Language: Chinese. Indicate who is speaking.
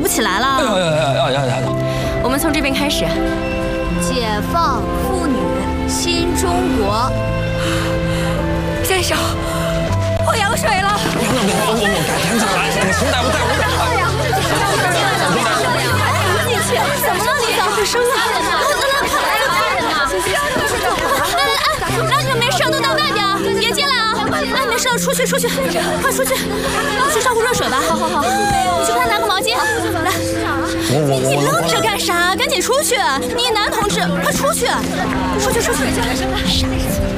Speaker 1: 起来了。我们从这边开始。
Speaker 2: 解放妇女新中国。
Speaker 1: 先生，我羊水了。
Speaker 3: 我赶紧来，陈大夫带我们
Speaker 1: 进去，怎么了你？发生了！那没事都到外边，别进来啊！哎，没事，出去，快出去！你去烧壶热水吧。好，你去给他拿个毛巾。来，你愣着干啥？赶紧出去！你男同志，快出去！傻子。